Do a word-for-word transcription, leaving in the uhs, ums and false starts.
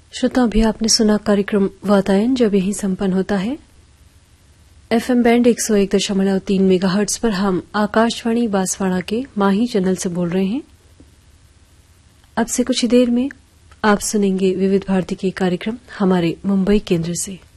श्रोता, अभी आपने सुना कार्यक्रम वातायन, जब यही संपन्न होता है एफएम बैंड एक सौ एक दशमलव तीन मेगाहर्ट्ज पर। हम आकाशवाणी बांसवाड़ा के माही चैनल से बोल रहे हैं। अब से कुछ ही देर में आप सुनेंगे विविध भारती के कार्यक्रम हमारे मुंबई केंद्र से।